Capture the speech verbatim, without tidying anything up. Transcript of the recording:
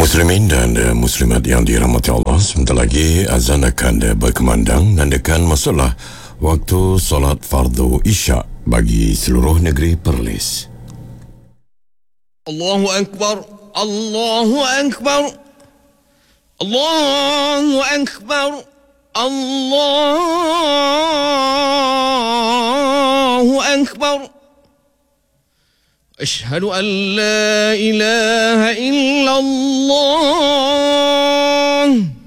Muslimin dan uh, muslimat yang dirahmati Allah, sebentar lagi azan akan uh, berkumandang menandakan masalah waktu solat fardu Isya bagi seluruh negeri Perlis. Allahu Akbar, Allahu Akbar, Allahu Akbar, Allahu Akbar. أشهد أن لا إله إلا الله